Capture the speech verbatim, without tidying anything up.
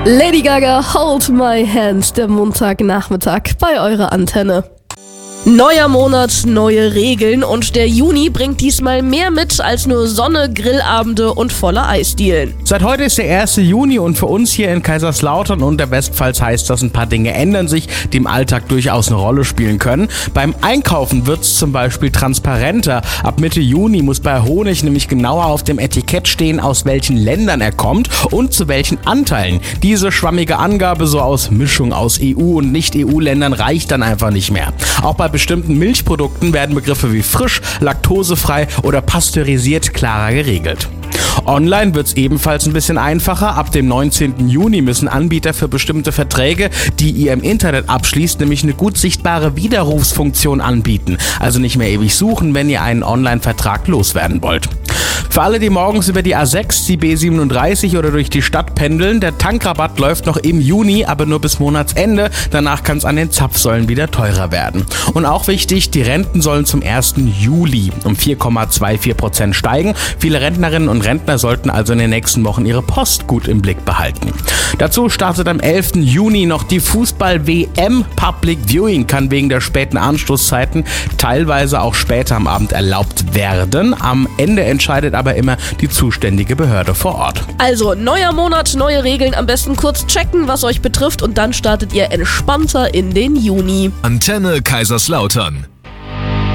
Lady Gaga, Hold My Hand, der Montagnachmittag bei eurer Antenne. Neuer Monat, neue Regeln und der Juni bringt diesmal mehr mit als nur Sonne, Grillabende und volle Eisdielen. Seit heute ist der erste Juni und für uns hier in Kaiserslautern und der Westpfalz heißt das, ein paar Dinge ändern sich, die im Alltag durchaus eine Rolle spielen können. Beim Einkaufen wird es zum Beispiel transparenter. Ab Mitte Juni muss bei Honig nämlich genauer auf dem Etikett stehen, aus welchen Ländern er kommt und zu welchen Anteilen. Diese schwammige Angabe so aus Mischung aus E U- und Nicht-E U-Ländern reicht dann einfach nicht mehr. Auch bei bestimmten Milchprodukten werden Begriffe wie frisch, laktosefrei oder pasteurisiert klarer geregelt. Online wird es ebenfalls ein bisschen einfacher. Ab dem neunzehnten Juni müssen Anbieter für bestimmte Verträge, die ihr im Internet abschließt, nämlich eine gut sichtbare Widerrufsfunktion anbieten. Also nicht mehr ewig suchen, wenn ihr einen Online-Vertrag loswerden wollt. Für alle, die morgens über die A sechs, die B siebenunddreißig oder durch die Stadt pendeln, der Tankrabatt läuft noch im Juni, aber nur bis Monatsende. Danach kann es an den Zapfsäulen wieder teurer werden. Und auch wichtig, die Renten sollen zum ersten Juli um vier Komma vierundzwanzig Prozent steigen. Viele Rentnerinnen und Rentner sollten also in den nächsten Wochen ihre Post gut im Blick behalten. Dazu startet am elften Juni noch die Fußball-W M. Public Viewing kann wegen der späten Anstoßzeiten teilweise auch später am Abend erlaubt werden. Am Ende entscheidet aber immer die zuständige Behörde vor Ort. Also neuer Monat, neue Regeln, am besten kurz checken, was euch betrifft und dann startet ihr entspannter in den Juni. Antenne Kaiserslautern.